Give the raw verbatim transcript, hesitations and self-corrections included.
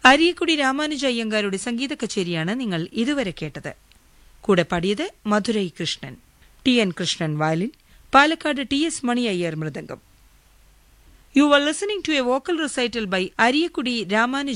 അരീക്കുടി രാമാനുജ അയ്യങ്കാരുടെ സംഗീത കച്ചേരിയാണ് നിങ്ങൾ ഇതുവരെ കേട്ടത്. കൂടെ പാടിയത് Madurai Krishnan. T N Krishnan violin, Palakkad T S Mani Iyer mridangam. You are listening to A vocal recital by Ariyakudi Ramanuja